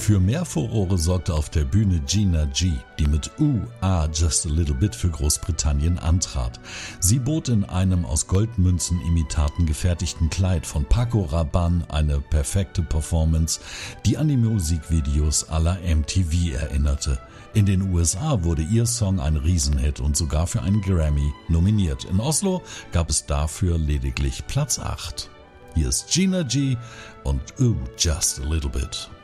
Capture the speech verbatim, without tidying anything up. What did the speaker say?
Für mehr Furore sorgte auf der Bühne Gina G, die mit Ooh, Ah, Just a Little Bit für Großbritannien antrat. Sie bot in einem aus Goldmünzen-Imitaten gefertigten Kleid von Paco Rabanne eine perfekte Performance, die an die Musikvideos à la M T V erinnerte. In den U S A wurde ihr Song ein Riesenhit und sogar für einen Grammy nominiert. In Oslo gab es dafür lediglich Platz acht. Hier ist Gina G und Ooh, Just a Little Bit.